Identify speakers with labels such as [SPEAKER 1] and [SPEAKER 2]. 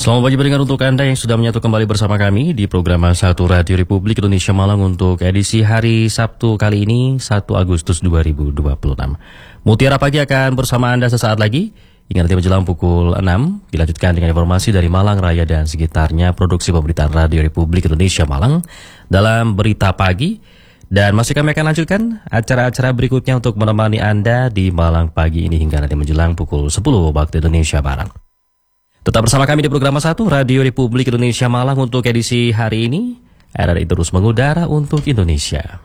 [SPEAKER 1] Selamat pagi pendengar untuk Anda yang sudah menyatu kembali bersama kami di program 1 Radio Republik Indonesia Malang untuk edisi hari Sabtu kali ini 1 Agustus 2026. Mutiara Pagi akan bersama Anda sesaat lagi hingga nanti menjelang pukul 6. Dilanjutkan dengan informasi dari Malang Raya dan sekitarnya produksi pemberitaan Radio Republik Indonesia Malang dalam Berita Pagi. Dan masih kami akan lanjutkan acara-acara berikutnya untuk menemani Anda di Malang Pagi ini hingga nanti menjelang pukul 10 waktu Indonesia Barat. Tetap bersama kami di program 1 Radio Republik Indonesia Malang untuk edisi hari ini. RRI terus mengudara untuk Indonesia.